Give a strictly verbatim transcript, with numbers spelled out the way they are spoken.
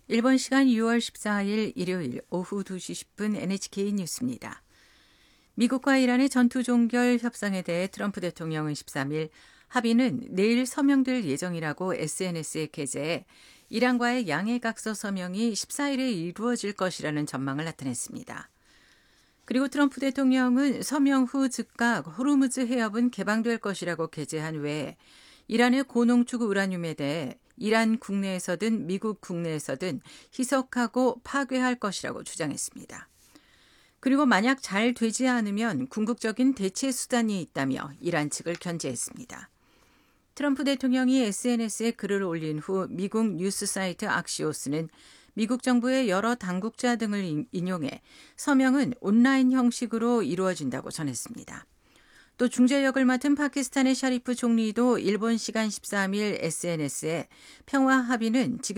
일본 시간 유월 십사일 일요일 오후 두 시 십 분 엔에이치케이 뉴스입니다. 미국과 이란의 전투 종결 협상에 대해 트럼프 대통령은 십삼일 합의는 내일 서명될 예정이라고 에스엔에스에 게재해 이란과의 양해각서 서명이 십사일에 이루어질 것이라는 전망을 나타냈습니다. 그리고 트럼프 대통령은 서명 후 즉각 호르무즈 해협은 개방될 것이라고 게재한 외에 이란의 고농축 우라늄에 대해 이란 국내에서든 미국 국내에서든 희석하고 파괴할 것이라고 주장했습니다. 그리고 만약 잘 되지 않으면 궁극적인 대체 수단이 있다며 이란 측을 견제했습니다. 트럼프 대통령이 에스엔에스에 글을 올린 후 미국 뉴스 사이트 악시오스는 미국 정부의 여러 당국자 등을 인용해 서명은 온라인 형식으로 이루어진다고 전했습니다. 또 중재 역을 맡은 파키스탄의 샤리프 총리도 일본 시간 십삼일 에스엔에스에 평화 합의는 지금